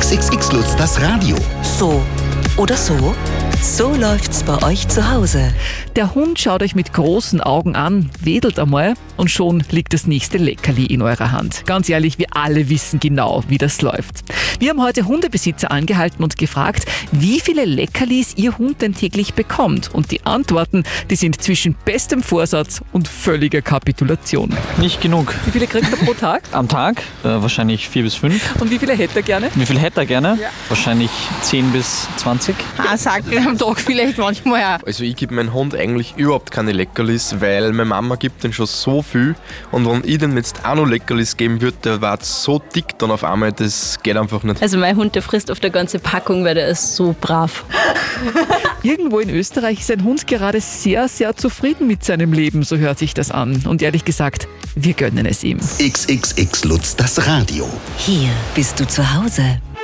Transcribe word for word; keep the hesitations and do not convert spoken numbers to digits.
X X X Lutz, das Radio. So oder so? So läuft's bei euch zu Hause. Der Hund schaut euch mit großen Augen an, wedelt einmal und schon liegt das nächste Leckerli in eurer Hand. Ganz ehrlich, wir alle wissen genau, wie das läuft. Wir haben heute Hundebesitzer angehalten und gefragt, wie viele Leckerlis ihr Hund denn täglich bekommt. Und die Antworten, die sind zwischen bestem Vorsatz und völliger Kapitulation. Nicht genug. Wie viele kriegt er pro Tag? Am Tag äh, wahrscheinlich vier bis fünf. Und wie viele hätte er gerne? Wie viel hätte er gerne? Ja. Wahrscheinlich zehn bis zwanzig. Ein Sackel am Tag vielleicht manchmal auch. Also ich gebe meinem Hund eigentlich überhaupt keine Leckerlis, weil meine Mama gibt den schon so viel und wenn ich den jetzt auch noch Leckerlis geben würde, der war so dick dann auf einmal, das geht einfach nicht. Also mein Hund, der frisst auf der ganze Packung, weil der ist so brav. Irgendwo in Österreich ist ein Hund gerade sehr, sehr zufrieden mit seinem Leben, so hört sich das an. Und ehrlich gesagt, wir gönnen es ihm. X X X Lutz, das Radio. Hier bist du zu Hause.